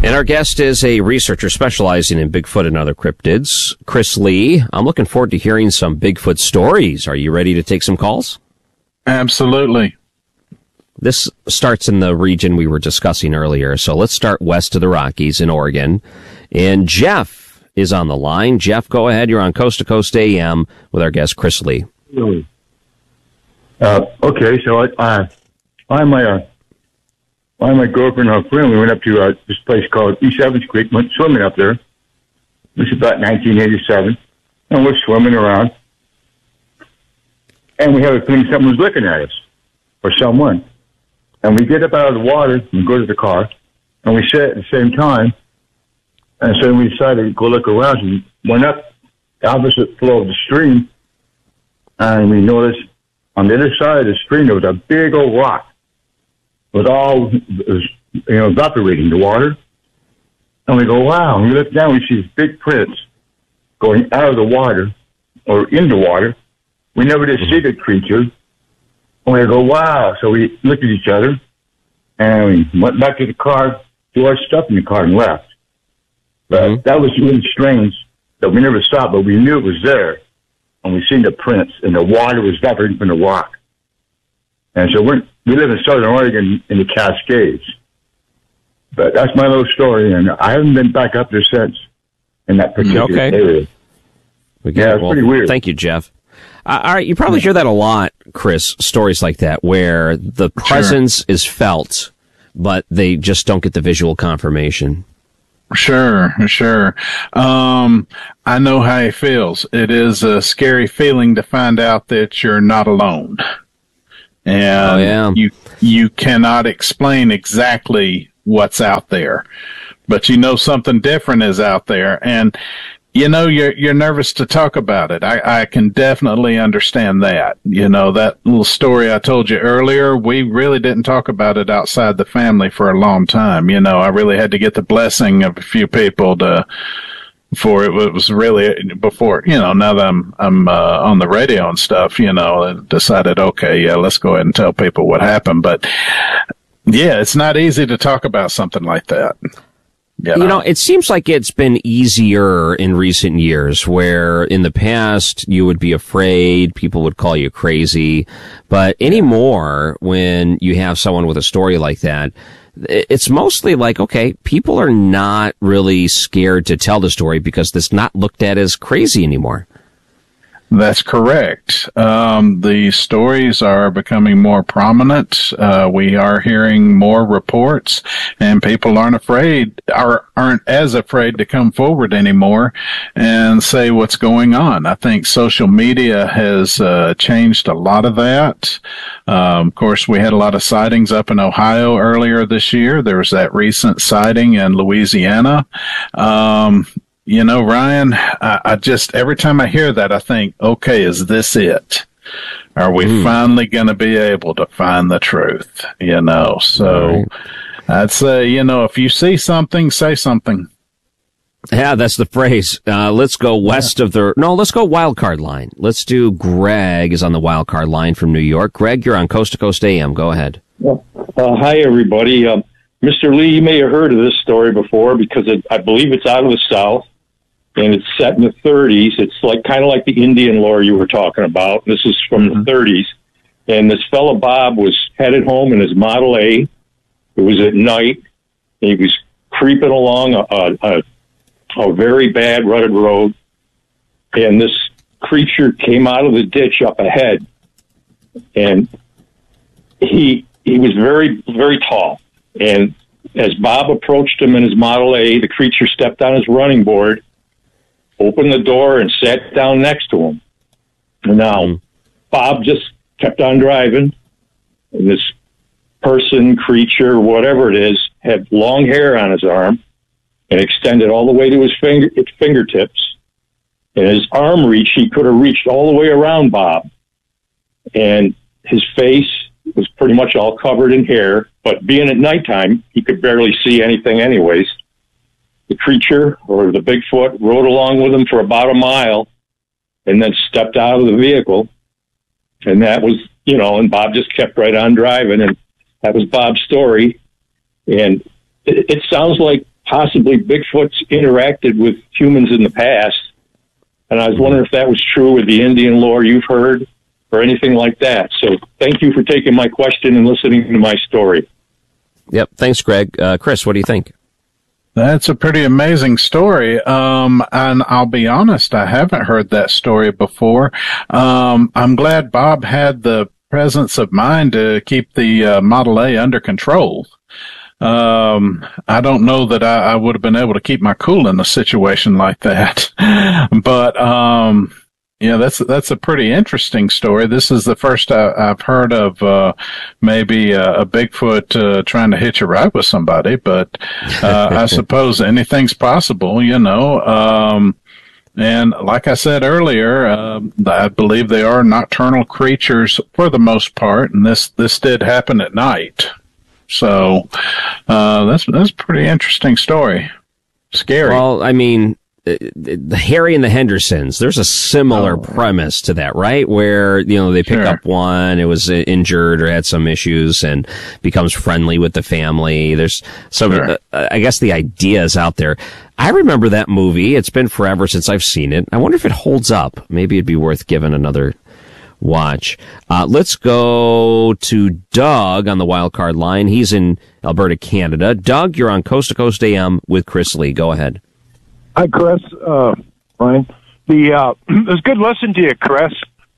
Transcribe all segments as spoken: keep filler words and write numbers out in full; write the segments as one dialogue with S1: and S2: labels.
S1: And our guest is a researcher specializing in Bigfoot and other cryptids, Chris Lee. I'm looking forward to hearing some Bigfoot stories. Are you ready to take some calls?
S2: Absolutely.
S1: This starts in the region we were discussing earlier. So let's start west of the Rockies in Oregon. And Jeff is on the line. Jeff, go ahead. You're on Coast to Coast A M with our guest, Chris Lee.
S3: Uh, okay, so I, I, I my, uh, I, my girlfriend and her friend, we went up to uh, this place called East Evans Creek, went swimming up there. This is about nineteen eighty-seven, and we're swimming around, and we have a feeling someone was looking at us, or someone. And we get up out of the water and go to the car, and we sit at the same time, and so we decided to go look around, and went up the opposite flow of the stream, and we noticed on the other side of the stream there was a big old rock with all, it was, you know, evaporating the water. And we go, wow. And we look down, we see these big prints going out of the water or in the water. We never did see the creature. And we go, wow. So we looked at each other and we went back to the car, threw our stuff in the car and left. But mm-hmm. that was really strange that we never saw it, but we knew it was there. And we seen the prints and the water was evaporating from the rock. And so we're, we live in Southern Oregon in the Cascades. But that's my little story, and I haven't been back up there since in that particular
S1: okay.
S3: area.
S1: Okay.
S3: Yeah, it's
S1: well,
S3: pretty weird.
S1: Thank you, Jeff. Uh, all right, you probably hear that a lot, Chris, stories like that, where the presence sure. is felt, but they just don't get the visual confirmation.
S2: Sure, sure. Um, I know how it feels. It is a scary feeling to find out that you're not alone. And
S1: oh, yeah.
S2: you you cannot explain exactly what's out there, but you know something different is out there, and you know you're you're nervous to talk about it. I, I can definitely understand that. You know, that little story I told you earlier, we really didn't talk about it outside the family for a long time. You know, I really had to get the blessing of a few people to before it was really before, you know, now that I'm, I'm, uh, on the radio and stuff, you know, and decided, okay, yeah, let's go ahead and tell people what happened. But yeah, it's not easy to talk about something like that. You know?
S1: You know, it seems like it's been easier in recent years, where in the past you would be afraid, people would call you crazy. But anymore, when you have someone with a story like that, it's mostly like, okay, people are not really scared to tell the story because it's not looked at as crazy anymore.
S2: That's correct. Um, the stories are becoming more prominent. Uh, we are hearing more reports, and people aren't afraid, are, aren't as afraid to come forward anymore and say what's going on. I think social media has uh, changed a lot of that. Um, of course, we had a lot of sightings up in Ohio earlier this year. There was that recent sighting in Louisiana. Um, You know, Ryan, I, I just, every time I hear that, I think, okay, is this it? Are we mm. finally going to be able to find the truth? You know, so right. I'd say, you know, if you see something, say something.
S1: Yeah, that's the phrase. Uh, let's go west yeah. of the, no, let's go wild card line. Let's do Greg is on the wild card line from New York. Greg, you're on Coast to Coast A M. Go ahead.
S4: Well, uh, hi, everybody. Um, Mister Lee, you may have heard of this story before because it, I believe it's out of the South. And it's set in the thirties. It's like kind of like the Indian lore you were talking about. This is from mm-hmm. the thirties. And this fellow Bob was headed home in his Model A. It was at night. And he was creeping along a, a, a very bad rutted road. And this creature came out of the ditch up ahead. And he he was very, very tall. And as Bob approached him in his Model A, the creature stepped on his running board, opened the door, and sat down next to him. And now, mm. Bob just kept on driving, and this person, creature, whatever it is, had long hair on his arm and extended all the way to his finger, its fingertips. And his arm reach, he could have reached all the way around Bob. And his face was pretty much all covered in hair, but being at nighttime, he could barely see anything anyways. The creature, or the Bigfoot, rode along with him for about a mile and then stepped out of the vehicle. And that was, you know, and Bob just kept right on driving. And that was Bob's story. And it, it sounds like possibly Bigfoot's interacted with humans in the past. And I was wondering if that was true with the Indian lore you've heard or anything like that. So thank you for taking my question and listening to my story.
S1: Yep. Thanks, Greg. Uh, Chris, what do you think?
S2: That's a pretty amazing story. Um, and I'll be honest, I haven't heard that story before. Um, I'm glad Bob had the presence of mind to keep the uh, Model A under control. Um, I don't know that I, I would have been able to keep my cool in a situation like that. But, um, yeah, that's, that's a pretty interesting story. This is the first I, I've heard of, uh, maybe a, a Bigfoot, uh, trying to hitch a ride with somebody, but, uh, I suppose anything's possible, you know, um, and like I said earlier, uh, I believe they are nocturnal creatures for the most part, and this, this did happen at night. So, uh, that's, that's a pretty interesting story. Scary.
S1: Well, I mean, the Harry and the Hendersons, there's a similar oh. premise to that, right? Where, you know, they pick sure. up one, it was injured or had some issues and becomes friendly with the family. There's some, sure. uh, I guess the idea is out there. I remember that movie. It's been forever since I've seen it. I wonder if it holds up. Maybe it'd be worth giving another watch. Uh, let's go to Doug on the wild card line. He's in Alberta, Canada. Doug, you're on Coast to Coast A M with Chris Lee. Go ahead.
S5: Hi, Chris. Uh, Brian. The, uh, it was good listening to you, Chris.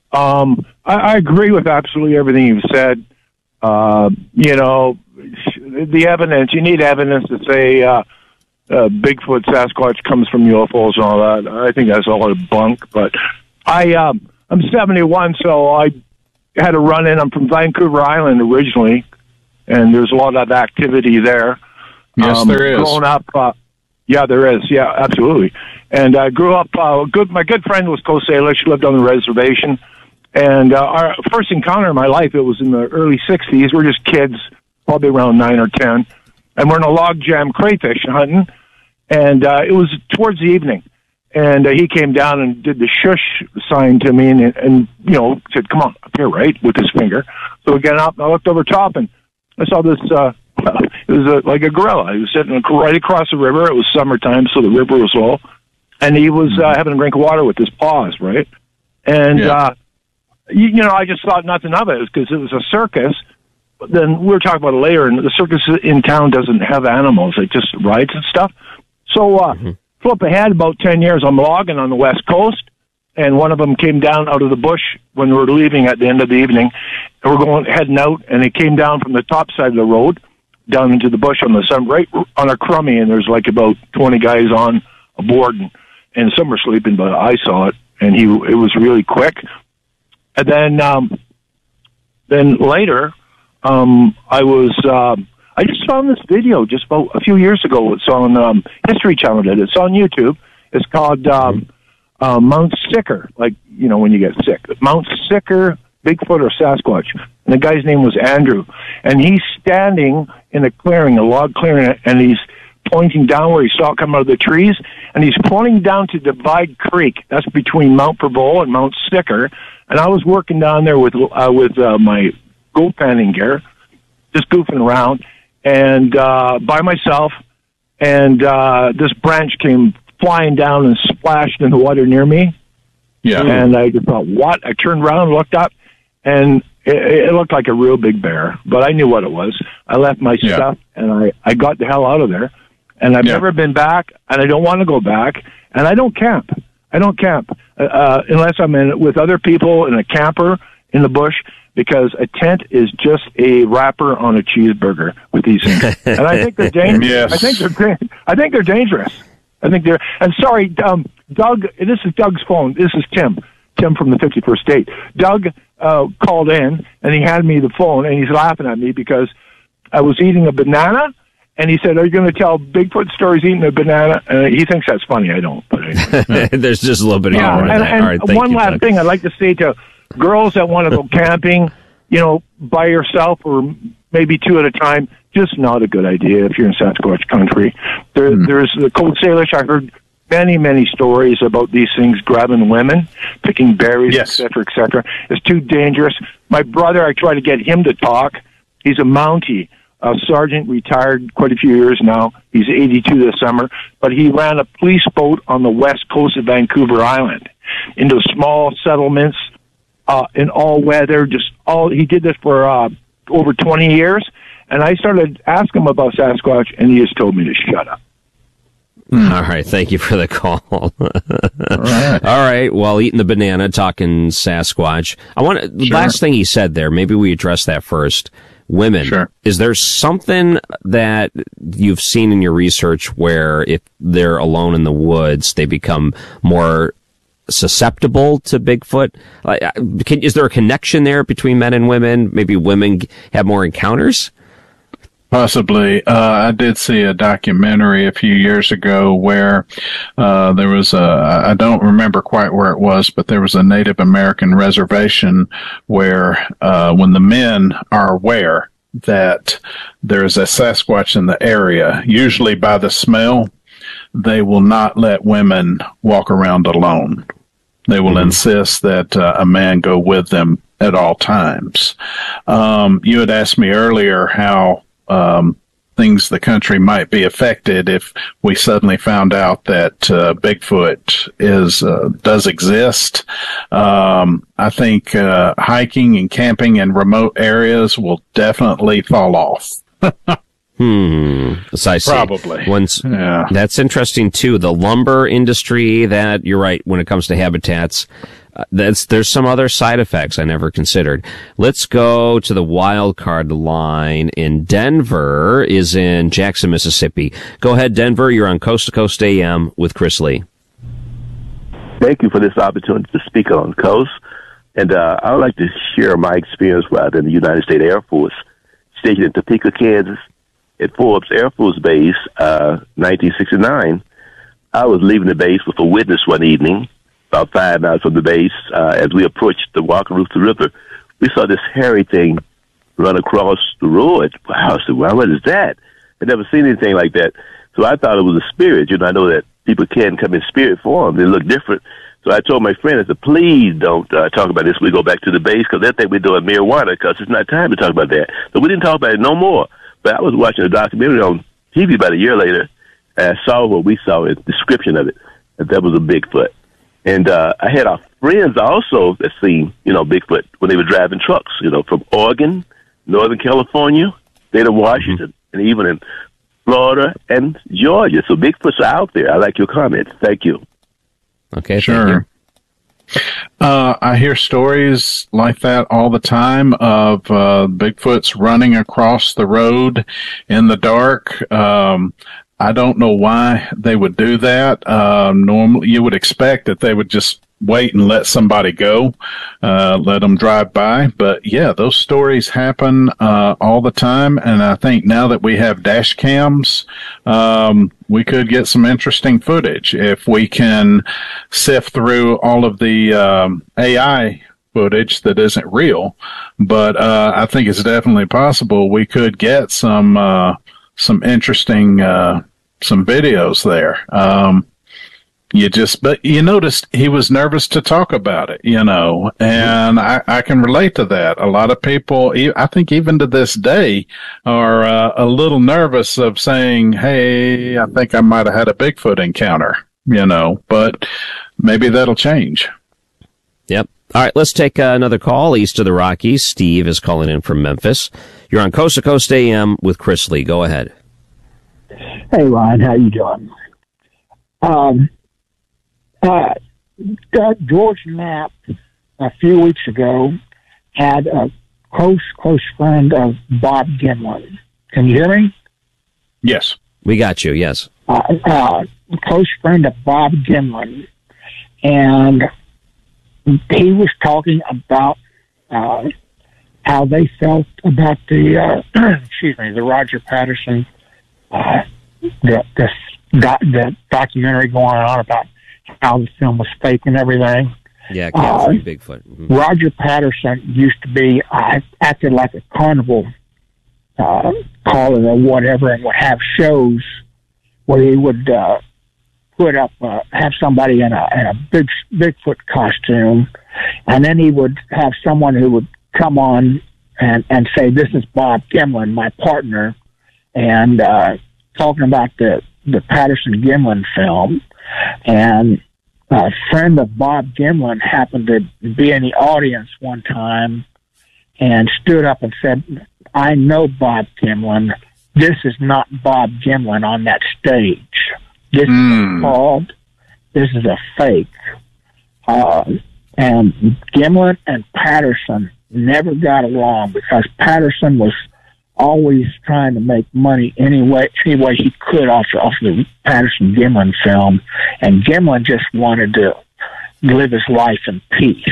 S5: Um, I, I agree with absolutely everything you've said. Uh, you know, the evidence, you need evidence to say, uh, uh, Bigfoot, Sasquatch comes from U F Os and all that. I think that's all a bunk, but I, um, I'm seventy-one, so I had a run-in. I'm from Vancouver Island originally, and there's a lot of activity there.
S2: Yes, um, there is.
S5: Growing up, uh, yeah, there is. Yeah, absolutely. And I grew up, uh, good. My good friend was Coast Salish. She lived on the reservation. And uh, our first encounter in my life, it was in the early sixties. We're just kids, probably around nine or ten. And we're in a log jam crayfish hunting. And uh, it was towards the evening. And uh, he came down and did the shush sign to me and, and, you know, said, come on, up here, right, with his finger. So we got up, and I looked over top, and I saw this, uh, it was a, like a gorilla. He was sitting right across the river. It was summertime, so the river was low. And he was uh, having a drink of water with his paws, right? And, yeah. uh, you, you know, I just thought nothing of it because it was a circus. But then we were talking about it later, and the circus in town doesn't have animals. It just rides and stuff. So, uh, mm-hmm. flip ahead about ten years, I'm logging on the West Coast, and one of them came down out of the bush when we were leaving at the end of the evening. And we're going, heading out, and he came down from the top side of the road, down into the bush on the sun, right on a crummy, and there's like about twenty guys on a board, and, and some were sleeping, but I saw it, and he, it was really quick. And then, um, then later, um, I was, um, I just found this video just about a few years ago. It's on, um, History Channel did it. It's on YouTube. It's called, um, uh, Mount Sicker, like, you know, when you get sick. Mount Sicker, Bigfoot or Sasquatch. And the guy's name was Andrew. And he's standing in a clearing, a log clearing, and he's pointing down where he saw it come out of the trees, and he's pointing down to Divide Creek. That's between Mount Prevost and Mount Sicker. And I was working down there with, uh, with, uh, my goat panning gear, just goofing around, and, uh, by myself, and, uh, this branch came flying down and splashed in the water near me.
S2: Yeah.
S5: And I just thought, what? I turned around and looked up, and it, it looked like a real big bear, but I knew what it was. I left my
S2: yeah.
S5: stuff, and I, I got the hell out of there. And I've yeah. never been back, and I don't want to go back, and I don't camp. I don't camp uh, unless I'm in with other people in a camper in the bush, because a tent is just a wrapper on a cheeseburger with these things. And I think they're dangerous.
S2: Yes.
S5: I think they're I think they're dangerous. I think they're. And sorry, um, Doug. This is Doug's phone. This is Tim. Tim from the fifty-first state. Doug uh, called in, and he handed me the phone, and he's laughing at me because I was eating a banana. And he said, are you going to tell Bigfoot stories eating a banana? Uh, he thinks that's funny. I don't. But anyway.
S1: There's just a little bit of
S5: yeah,
S1: humor in
S5: and,
S1: that.
S5: and
S1: All right,
S5: one
S1: you,
S5: last
S1: Doug.
S5: thing I'd like to say to girls that want to go camping, you know, by yourself or maybe two at a time, just not a good idea if you're in Sasquatch country. There, mm. There's the Cold Salish. I heard many, many stories about these things grabbing women, picking berries,
S2: yes.
S5: et cetera, et cetera. It's too dangerous. My brother, I try to get him to talk. He's a Mountie. a sergeant, retired quite a few years now. He's eighty-two this summer, but he ran a police boat on the west coast of Vancouver Island into small settlements uh, in all weather. Just all he did this for uh, over twenty years, and I started asking him about Sasquatch, and he just told me to shut up.
S1: Mm. All right, thank you for the call. All
S2: right.
S1: All right, while eating the banana, talking Sasquatch, I want to, the
S2: Sure.
S1: last thing he said there, maybe we address that first. Women,
S2: Sure.
S1: Is there something that you've seen in your research where if they're alone in the woods, they become more susceptible to Bigfoot? Like, can, is there a connection there between men and women? Maybe women have more encounters?
S2: Possibly. Uh, I did see a documentary a few years ago where uh, there was a, I don't remember quite where it was, but there was a Native American reservation where uh, when the men are aware that there's a Sasquatch in the area, usually by the smell, they will not let women walk around alone. They will mm-hmm. insist that uh, a man go with them at all times. Um, you had asked me earlier how Um, things the country might be affected if we suddenly found out that uh, Bigfoot is uh, does exist. Um, I think uh, hiking and camping in remote areas will definitely fall off.
S1: Hmm. So I see.
S2: Probably.
S1: Once,
S2: yeah.
S1: That's interesting too. The lumber industry, that you're right when it comes to habitats. Uh, that's there's some other side effects I never considered. Let's go to the wild card line in Denver. Is in Jackson, Mississippi. Go ahead, Denver. You're on Coast to Coast A M with Chris Lee.
S6: Thank you for this opportunity to speak on Coast. And uh, I would like to share my experience while in the United States Air Force, stationed in Topeka, Kansas, at Forbes Air Force Base, uh, nineteen sixty-nine. I was leaving the base with a witness one evening, about five miles from the base. Uh, as we approached the Walker-Rooster River, we saw this hairy thing run across the road. Wow, I said, well, what is that? I'd never seen anything like that. So I thought it was a spirit. You know, I know that people can come in spirit form. They look different. So I told my friend, I said, please don't uh, talk about this when we go back to the base, because they think we're doing marijuana, because it's not time to talk about that. So we didn't talk about it no more. But I was watching a documentary on T V about a year later, and I saw what we saw, a description of it, that that was a Bigfoot. And uh, I had our friends also that seen, you know, Bigfoot when they were driving trucks, you know, from Oregon, Northern California, state of Washington, mm-hmm. and even in Florida and Georgia. So Bigfoot's are out there. I like your comments. Thank you.
S1: Okay,
S2: sure.
S1: Thank you.
S2: Uh, I hear stories like that all the time of uh, Bigfoots running across the road in the dark. Um, I don't know why they would do that. Uh, normally, you would expect that they would just wait and let somebody go, uh, let them drive by. But yeah, those stories happen uh, all the time. And I think now that we have dash cams, um, we could get some interesting footage if we can sift through all of the um, A I footage that isn't real. But uh, I think it's definitely possible we could get some uh, some interesting uh, some videos there. Um, You just, but you noticed he was nervous to talk about it, you know, and I, I can relate to that. A lot of people, I think even to this day, are uh, a little nervous of saying, hey, I think I might have had a Bigfoot encounter, you know, but maybe that'll change.
S1: Yep. All right, let's take uh, another call east of the Rockies. Steve is calling in from Memphis. You're on Coast to Coast A M with Chris Lee. Go ahead.
S7: Hey, Ryan, how you doing? Um, Uh, George Knapp, a few weeks ago, had a close, close friend of Bob Gimlin. Can you hear me?
S2: Yes.
S1: We got you, yes.
S7: Uh, uh, close friend of Bob Gimlin. And he was talking about uh, how they felt about the, uh, excuse me, the Roger Patterson, uh, the, the, the documentary going on about how the film was fake and everything.
S1: Yeah, capturing uh, Bigfoot. Mm-hmm.
S7: Roger Patterson used to be, uh, acted like a carnival uh, caller or whatever, and would have shows where he would uh, put up, uh, have somebody in a, in a big Bigfoot costume, and then he would have someone who would come on and, and say, this is Bob Gimlin, my partner, and uh, talking about the, the Patterson-Gimlin film. And a friend of Bob Gimlin happened to be in the audience one time and stood up and said, I know Bob Gimlin. This is not Bob Gimlin on that stage. This mm. is a fraud. This is a fake. Uh, and Gimlin and Patterson never got along because Patterson was always trying to make money any way, any way he could off, off the Patterson-Gimlin film, and Gimlin just wanted to live his life in peace.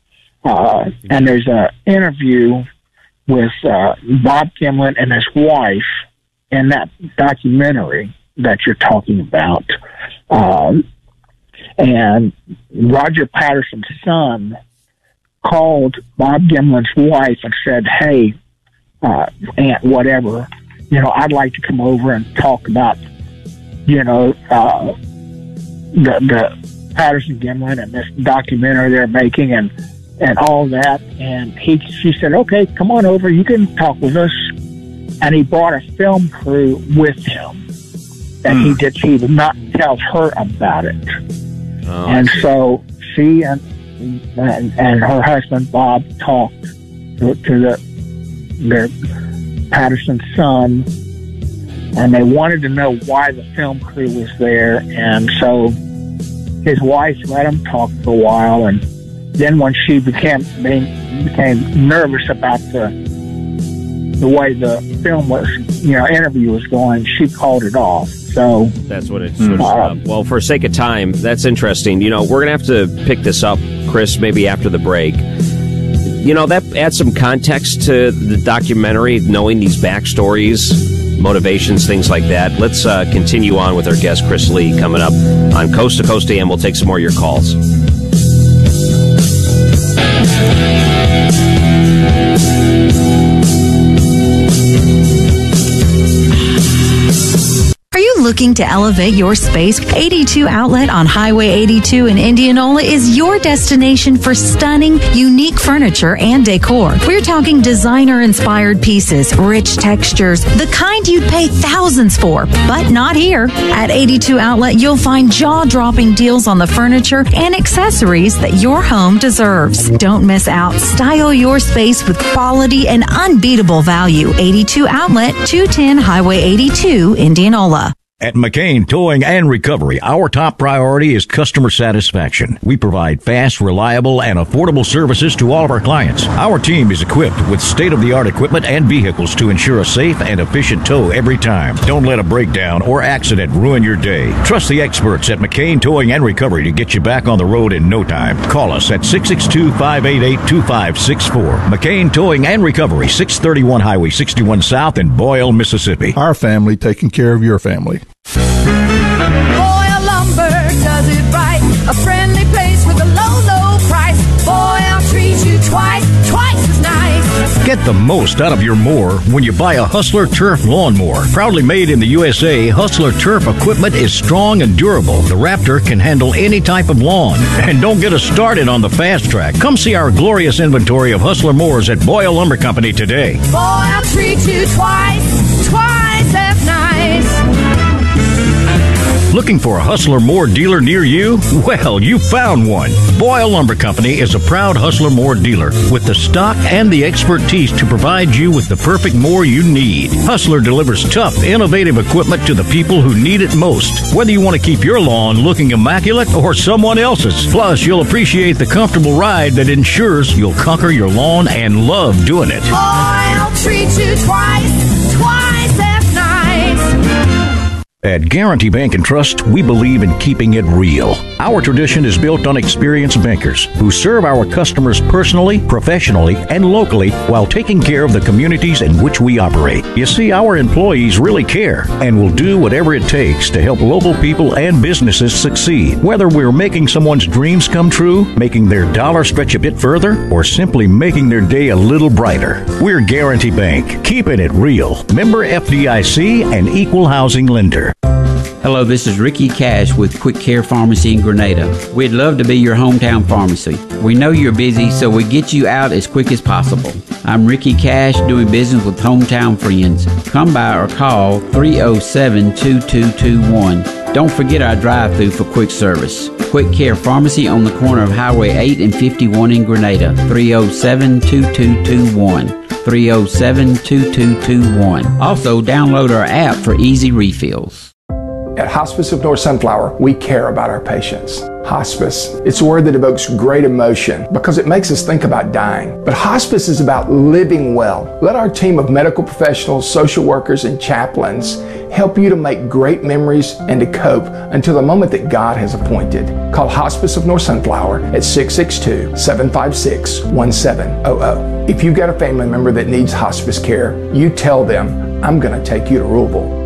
S7: Uh, and there's an interview with uh, Bob Gimlin and his wife in that documentary that you're talking about. Um, and Roger Patterson's son called Bob Gimlin's wife and said, hey, uh, Aunt whatever, you know, I'd like to come over and talk about, you know, uh, the, the Patterson-Gimlin and this documentary they're making and, and all that. And he, she said, okay, come on over. You can talk with us. And he brought a film crew with him. And mm. he did, he did not tell her about it. Oh, and so she and, and and her husband Bob talked to, to the their Patterson's son, and they wanted to know why the film crew was there. And so his wife let him talk for a while, and then when she became became nervous about the the way the film was, you know, interview was going, she called it off. So
S1: that's what it switched uh, up. Well, for sake of time, that's interesting. You know, we're going to have to pick this up, Chris, maybe after the break. You know, that adds some context to the documentary, knowing these backstories, motivations, things like that. Let's uh, continue on with our guest, Chris Lee, coming up on Coast to Coast A M. We'll take some more of your calls.
S8: Looking to elevate your space? eighty-two Outlet on Highway eighty-two in Indianola is your destination for stunning, unique furniture and decor. We're talking designer-inspired pieces, rich textures, the kind you'd pay thousands for, but not here. At eighty-two Outlet, you'll find jaw-dropping deals on the furniture and accessories that your home deserves. Don't miss out. Style your space with quality and unbeatable value. eighty-two Outlet, two ten Highway eighty-two, Indianola.
S9: At McCain Towing and Recovery, our top priority is customer satisfaction. We provide fast, reliable, and affordable services to all of our clients. Our team is equipped with state-of-the-art equipment and vehicles to ensure a safe and efficient tow every time. Don't let a breakdown or accident ruin your day. Trust the experts at McCain Towing and Recovery to get you back on the road in no time. Call us at six six two, five eight eight, two five six four. McCain Towing and Recovery, six thirty-one Highway sixty-one South in Boyle, Mississippi.
S10: Our family taking care of your family.
S11: Boyle Lumber does it right. A friendly place with a low, low price. Boyle treats you twice, twice as nice.
S9: Get the most out of your mower when you buy a Hustler Turf lawnmower. Proudly made in the U S A, Hustler Turf equipment is strong and durable. The Raptor can handle any type of lawn. And don't get us started on the fast track. Come see our glorious inventory of Hustler mowers at Boyle Lumber Company today.
S11: Boyle treats you twice, twice as nice.
S9: Looking for a Hustler Moore dealer near you? Well, you found one. Boyle Lumber Company is a proud Hustler Moore dealer with the stock and the expertise to provide you with the perfect mower you need. Hustler delivers tough, innovative equipment to the people who need it most, whether you want to keep your lawn looking immaculate or someone else's. Plus, you'll appreciate the comfortable ride that ensures you'll conquer your lawn and love doing it.
S11: Boyle treats you twice, twice as nice.
S9: At Guarantee Bank and Trust, we believe in keeping it real. Our tradition is built on experienced bankers who serve our customers personally, professionally, and locally while taking care of the communities in which we operate. You see, our employees really care and will do whatever it takes to help local people and businesses succeed. Whether we're making someone's dreams come true, making their dollar stretch a bit further, or simply making their day a little brighter. We're Guarantee Bank, keeping it real. Member F D I C and equal housing lender.
S12: Hello, this is Ricky Cash with Quick Care Pharmacy in Grenada. We'd love to be your hometown pharmacy. We know you're busy, so we get you out as quick as possible. I'm Ricky Cash, doing business with hometown friends. Come by or call three oh seven, two two two one. Don't forget our drive-thru for quick service. Quick Care Pharmacy on the corner of Highway eight and fifty-one in Grenada. three oh seven, two two two one. three oh seven, two two two one. Also, download our app for easy refills.
S13: At Hospice of North Sunflower, we care about our patients. Hospice, it's a word that evokes great emotion because it makes us think about dying. But hospice is about living well. Let our team of medical professionals, social workers, and chaplains help you to make great memories and to cope until the moment that God has appointed. Call Hospice of North Sunflower at six six two, seven five six, one seven zero zero. If you've got a family member that needs hospice care, you tell them, I'm going to take you to Ruleville.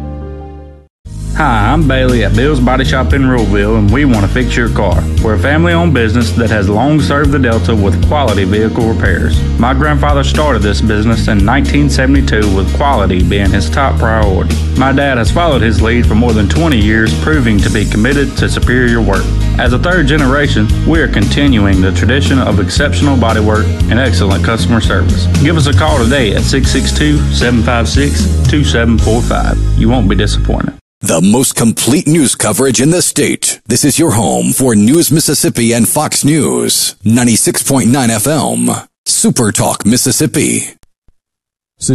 S14: Hi, I'm Bailey at Bill's Body Shop in Ruleville, and we want to fix your car. We're a family-owned business that has long served the Delta with quality vehicle repairs. My grandfather started this business in nineteen seventy-two with quality being his top priority. My dad has followed his lead for more than twenty years, proving to be committed to superior work. As a third generation, we are continuing the tradition of exceptional bodywork and excellent customer service. Give us a call today at six six two, seven five six, two seven four five. You won't be disappointed.
S15: The most complete news coverage in the state. This is your home for News Mississippi and Fox News. ninety-six point nine F M. Super Talk Mississippi.